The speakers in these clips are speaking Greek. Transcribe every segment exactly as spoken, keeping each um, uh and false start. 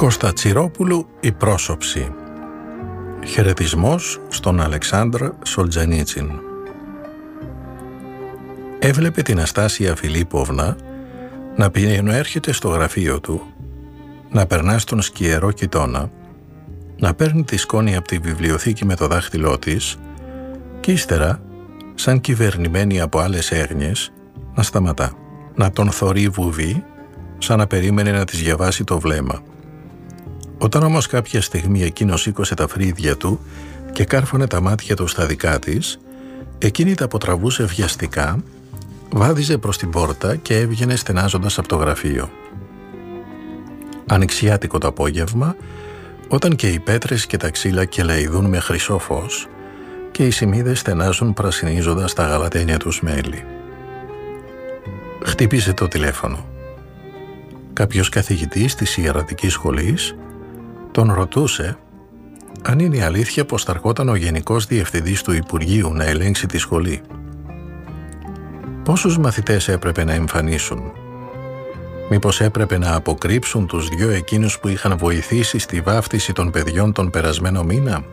Κώστα Τσιρόπουλου, η πρόσωψη. Χαιρετισμός στον Αλεξάνδρ Σολτζενίτσιν. Έβλεπε την Αστάσια Φιλίπποβνα να πηγαινοέρχεται στο γραφείο του, να περνά στον σκιερό κοιτώνα, να παίρνει τη σκόνη από τη βιβλιοθήκη με το δάχτυλό της και ύστερα, σαν κυβερνημένη από άλλες έγνοιες, να σταματά, να τον θωρεί βουβή, σαν να περίμενε να της διαβάσει το βλέμμα. Όταν όμως κάποια στιγμή εκείνος σήκωσε τα φρύδια του και κάρφωνε τα μάτια του στα δικά της, εκείνη τα αποτραβούσε βιαστικά, βάδιζε προς την πόρτα και έβγαινε στενάζοντας από το γραφείο. Ανοιξιάτικο το απόγευμα, όταν και οι πέτρες και τα ξύλα κελαηδούν με χρυσό φως και οι σιμίδες στενάζουν πρασινίζοντας τα γαλατένια τους μέλη. Χτύπησε το τηλέφωνο. Κάποιος καθηγητής της ιερατικής σχολής τον ρωτούσε αν είναι η αλήθεια πως θα ερχόταν ο Γενικός Διευθυντής του Υπουργείου να ελέγξει τη σχολή. Πόσους μαθητές έπρεπε να εμφανίσουν? Μήπως έπρεπε να αποκρύψουν τους δυο εκείνους που είχαν βοηθήσει στη βάφτιση των παιδιών τον περασμένο μήνα?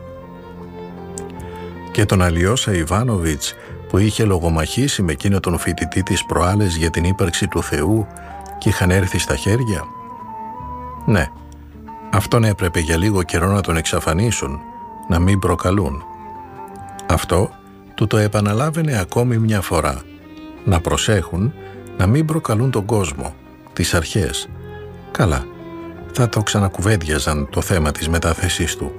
Και τον Αλιώσα Ιβάνοβιτς που είχε λογομαχήσει με εκείνο τον φοιτητή της προάλλες για την ύπαρξη του Θεού και είχαν έρθει στα χέρια? Ναι, αυτόν έπρεπε για λίγο καιρό να τον εξαφανίσουν, να μην προκαλούν. Αυτό του το επαναλάβαινε ακόμη μια φορά. Να προσέχουν να μην προκαλούν τον κόσμο, τις αρχές. Καλά, θα το ξανακουβέντιαζαν το θέμα της μετάθεσής του.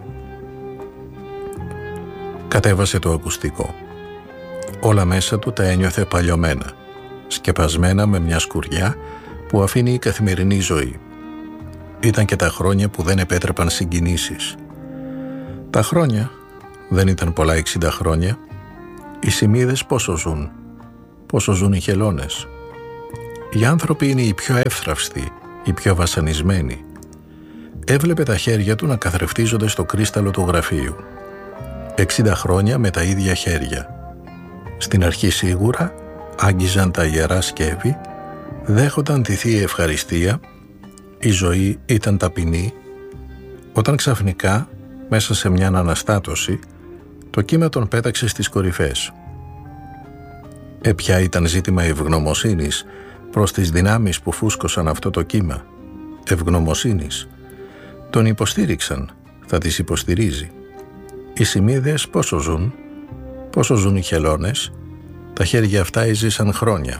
Κατέβασε το ακουστικό. Όλα μέσα του τα ένιωθε παλιωμένα, σκεπασμένα με μια σκουριά που αφήνει η καθημερινή ζωή. Ήταν και τα χρόνια που δεν επέτρεπαν συγκινήσεις. Τα χρόνια δεν ήταν πολλά εξήντα χρόνια. Οι σιμίδες πόσο ζουν, πόσο ζουν οι χελώνες. Οι άνθρωποι είναι οι πιο εύθραυστοι, οι πιο βασανισμένοι. Έβλεπε τα χέρια του να καθρεφτίζονται στο κρίσταλο του γραφείου. εξήντα χρόνια με τα ίδια χέρια. Στην αρχή σίγουρα άγγιζαν τα ιερά σκεύη, δέχονταν τη Θεία Ευχαριστία, η ζωή ήταν ταπεινή, όταν ξαφνικά, μέσα σε μια αναστάτωση, το κύμα τον πέταξε στις κορυφές. Ε, πια ήταν ζήτημα ευγνωμοσύνης προς τις δυνάμεις που φούσκωσαν αυτό το κύμα. Ευγνωμοσύνης. Τον υποστήριξαν, θα τις υποστηρίζει. Οι σιμίδες πόσο ζουν, πόσο ζουν οι χελώνες, τα χέρια αυτά έζησαν χρόνια.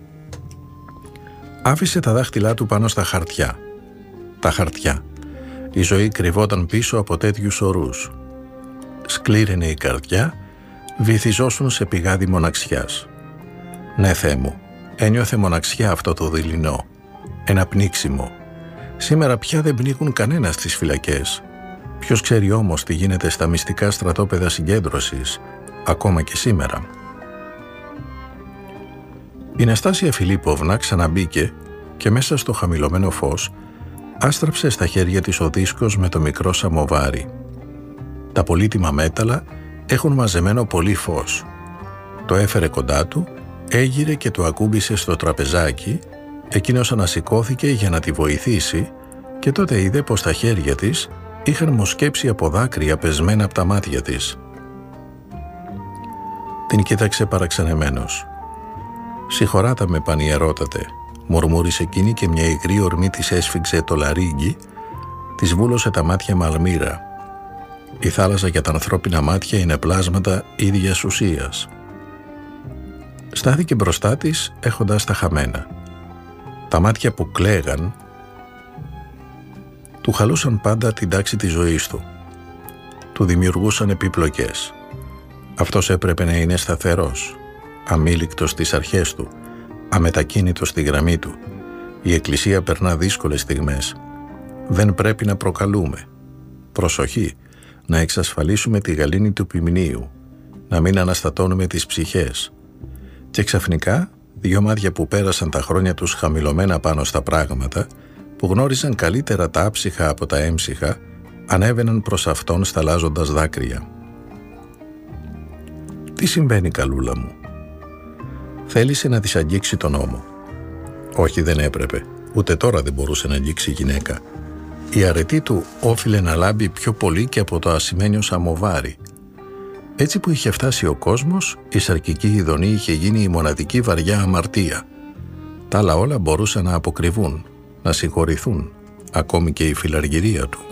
Άφησε τα δάχτυλά του πάνω στα χαρτιά. Τα χαρτιά. Η ζωή κρυβόταν πίσω από τέτοιους ορούς. Σκλήρινε η καρδιά, βυθιζόσουν σε πηγάδι μοναξιάς. Ναι, Θεέ μου, ένιωθε μοναξιά αυτό το δειλινό. Ένα πνίξιμο. Σήμερα πια δεν πνίγουν κανένα στις φυλακές. Ποιος ξέρει όμως τι γίνεται στα μυστικά στρατόπεδα συγκέντρωσης, ακόμα και σήμερα. Η Ναστάσια Φιλίπποβνα ξαναμπήκε και μέσα στο χαμηλωμένο φως άστραψε στα χέρια της ο δίσκος με το μικρό σαμοβάρι. Τα πολύτιμα μέταλλα έχουν μαζεμένο πολύ φως. Το έφερε κοντά του, έγειρε και το ακούμπησε στο τραπεζάκι, εκείνος ανασηκώθηκε για να τη βοηθήσει και τότε είδε πως τα χέρια της είχαν μοσκέψει από δάκρυα πεσμένα από τα μάτια της. Την κοίταξε παραξενεμένος. «Συγχωράτα με, πανιερότατε», μουρμούρισε εκείνη και μια υγρή ορμή της έσφιξε το λαρύγγι, της βούλωσε τα μάτια με αλμύρα. Η θάλασσα για τα ανθρώπινα μάτια είναι πλάσματα ίδιας ουσίας. Στάθηκε μπροστά της έχοντας τα χαμένα. Τα μάτια που κλαίγαν του χαλούσαν πάντα την τάξη της ζωής του. Του δημιουργούσαν επιπλοκές. Αυτός έπρεπε να είναι σταθερός, αμήλικτος στις αρχές του, αμετακίνητος στη γραμμή του. Η Εκκλησία περνά δύσκολες στιγμές. Δεν πρέπει να προκαλούμε. Προσοχή, να εξασφαλίσουμε τη γαλήνη του ποιμνίου, να μην αναστατώνουμε τις ψυχές. Και ξαφνικά, δυο μάτια που πέρασαν τα χρόνια τους χαμηλωμένα πάνω στα πράγματα, που γνώριζαν καλύτερα τα άψυχα από τα έμψυχα, ανέβαιναν προς αυτόν σταλάζοντας δάκρυα. «Τι συμβαίνει, καλούλα μου?» Θέλησε να της αγγίξει τον ώμο. Όχι, δεν έπρεπε. Ούτε τώρα δεν μπορούσε να αγγίξει γυναίκα. Η αρετή του όφιλε να λάμπει πιο πολύ και από το ασημένιο σαμοβάρι. Έτσι που είχε φτάσει ο κόσμος, η σαρκική ειδονή είχε γίνει η μοναδική βαριά αμαρτία. Τα άλλα όλα μπορούσαν να αποκρυβούν, να συγχωρηθούν, ακόμη και η φιλαργυρία του.